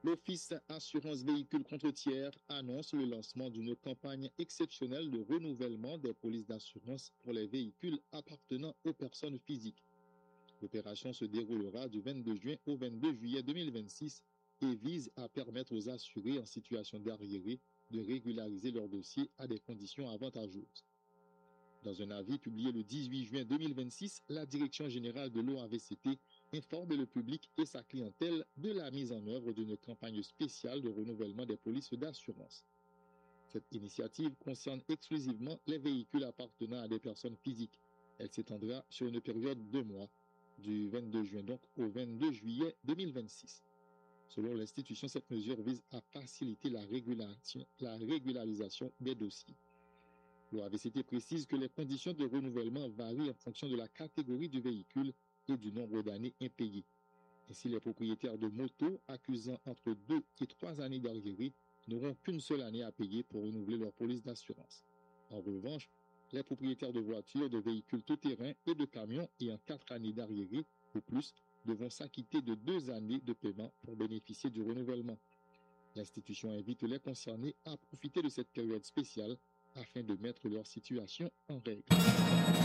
L'Office Assurance Véhicules contre tiers annonce le lancement d'une campagne exceptionnelle de renouvellement des polices d'assurance pour les véhicules appartenant aux personnes physiques. L'opération se déroulera du 22 juin au 22 juillet 2026 et vise à permettre aux assurés en situation d'arriéré de régulariser leur dossier à des conditions avantageuses. Dans un avis publié le 18 juin 2026, la Direction générale de l'OAVCT informe le public et sa clientèle de la mise en œuvre d'une campagne spéciale de renouvellement des polices d'assurance. Cette initiative concerne exclusivement les véhicules appartenant à des personnes physiques. Elle s'étendra sur une période de 2 mois, du 22 juin donc au 22 juillet 2026. Selon l'institution, cette mesure vise à faciliter la régularisation des dossiers. L'OAVCT précise que les conditions de renouvellement varient en fonction de la catégorie du véhicule et du nombre d'années impayées. Ainsi, les propriétaires de motos accusant entre 2 et 3 années d'arriéré n'auront qu'une seule année à payer pour renouveler leur police d'assurance. En revanche, les propriétaires de voitures, de véhicules tout-terrain et de camions ayant 4 années d'arriéré ou plus devront s'acquitter de 2 années de paiement pour bénéficier du renouvellement. L'institution invite les concernés à profiter de cette période spéciale afin de mettre leur situation en règle.